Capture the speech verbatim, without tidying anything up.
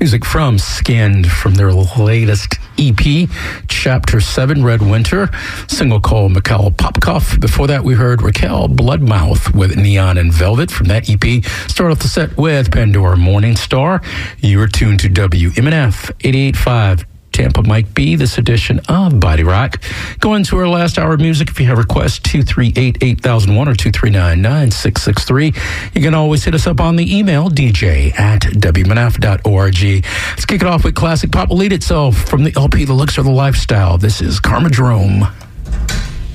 Music from Skinned from their latest E P, Chapter seven, Red Winter, single called Mikhail Popkov. Before that, we heard Raquel Bloodmouth with Neon and Velvet from that E P. Start off the set with Pandora Morning Star. You are tuned to W M N F eighty-eight point five. Tampa Mike B, this edition of Body Rock. Going to our last hour of music. If you have requests, two three eight, eight thousand one or two three nine, nine six six three. You can always hit us up on the email, d j at w m n f dot org. Let's kick it off with classic pop. Will lead itself from the L P The Looks of the Lifestyle. This is Karma Jerome.